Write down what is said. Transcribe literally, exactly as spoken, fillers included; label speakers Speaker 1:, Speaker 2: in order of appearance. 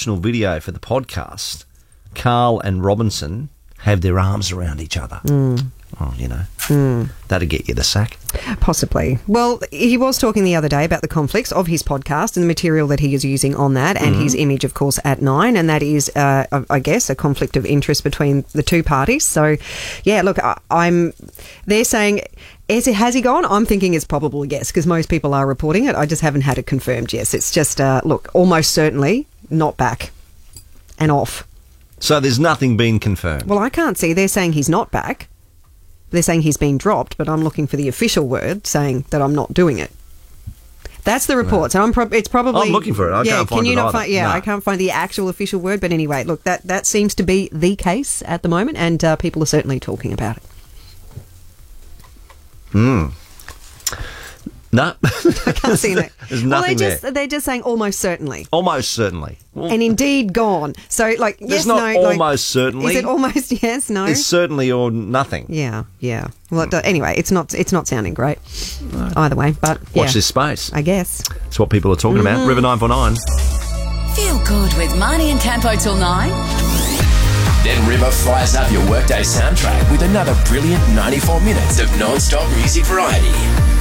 Speaker 1: promotional video for the podcast, Carl and Robinson have their arms around each other.
Speaker 2: Mm.
Speaker 1: Oh, you know,
Speaker 2: mm.
Speaker 1: that'd get you the sack.
Speaker 2: Possibly. Well, he was talking the other day about the conflicts of his podcast and the material that he is using on that, and
Speaker 1: mm-hmm.
Speaker 2: his image, of course, at Nine, and that is, uh, I guess, a conflict of interest between the two parties. So, yeah, look, I, I'm. They're saying, is it, has he gone? I'm thinking it's probably yes, because most people are reporting it. I just haven't had it confirmed. Yes, it's just uh, look, almost certainly not back and off.
Speaker 1: So there's nothing been confirmed.
Speaker 2: Well, I can't see. They're saying he's not back. They're saying he's been dropped, but I'm looking for the official word saying that I'm not doing it. That's the report. No. So I'm. Pro- it's probably.
Speaker 1: I'm looking for it. I
Speaker 2: yeah,
Speaker 1: can't find
Speaker 2: can you
Speaker 1: it
Speaker 2: not
Speaker 1: either.
Speaker 2: find? Yeah,
Speaker 1: no.
Speaker 2: I can't find the actual official word. But anyway, look, that that seems to be the case at the moment, and uh, people are certainly talking about it.
Speaker 1: Hmm. No.
Speaker 2: I can't see that.
Speaker 1: There's
Speaker 2: well,
Speaker 1: nothing
Speaker 2: they're just,
Speaker 1: there.
Speaker 2: They're just saying almost certainly.
Speaker 1: Almost certainly.
Speaker 2: Well, and indeed gone. So, like, yes,
Speaker 1: there's not
Speaker 2: no.
Speaker 1: almost
Speaker 2: like,
Speaker 1: certainly.
Speaker 2: Is it almost yes, no?
Speaker 1: It's certainly or nothing.
Speaker 2: Yeah, yeah. Well, it, anyway, it's not it's not sounding great no. either way, but yeah.
Speaker 1: Watch this space.
Speaker 2: I guess.
Speaker 1: That's what people are talking mm-hmm. about. River nine four nine.
Speaker 3: Feel good with Marnie and Campo till nine.
Speaker 4: Then River fires up your workday soundtrack with another brilliant ninety-four minutes of non-stop music variety.